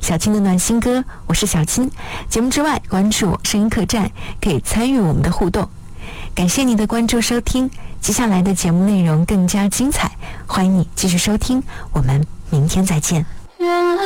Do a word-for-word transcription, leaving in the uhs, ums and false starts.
小青的暖心歌，我是小青。节目之外，关注我声音客栈，可以参与我们的互动。感谢你的关注收听，接下来的节目内容更加精彩，欢迎你继续收听，我们明天再见。